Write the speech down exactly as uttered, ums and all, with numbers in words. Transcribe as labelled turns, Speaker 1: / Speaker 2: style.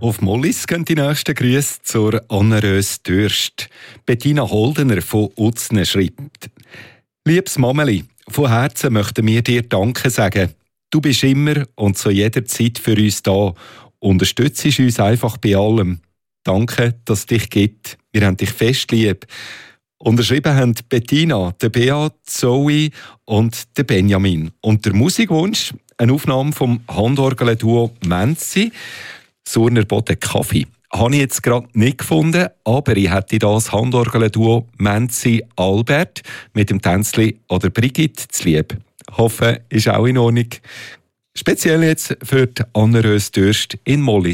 Speaker 1: Auf Mollis gehen die nächsten Grüße zur Anna-Rös Dürst. Bettina Holdener von Utzne schreibt: Liebes Mameli, von Herzen möchten wir dir Danke sagen. Du bist immer und zu jeder Zeit für uns da. Unterstützt uns einfach bei allem. Danke, dass es dich gibt. Wir haben dich fest lieb. Unterschrieben haben Bettina, der Bea, Zoe und der Benjamin. Und der Musikwunsch, eine Aufnahme vom Handorgel-Duo Menzi, Surner Boden Kaffee. Habe ich jetzt gerade nicht gefunden, aber ich hätte das Handorgel-Duo Menzi Albert mit dem Tänzli oder Brigitte zu lieb. Hoffe, ist auch in Ordnung. Speziell jetzt für die Anna-Rös Dürst in Mollis.